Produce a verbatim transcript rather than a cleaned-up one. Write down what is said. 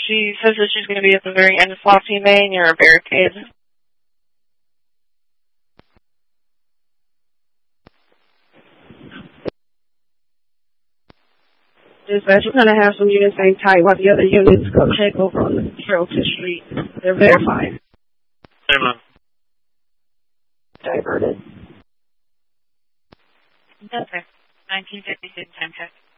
She says that she's going to be at the very end of Flossy May near a barricade. Dispatch, we're going to have some units hang tight while the other units go check over on the Carrollton Street. They're verifying. Diverted. Okay. nineteen fifty-six time check.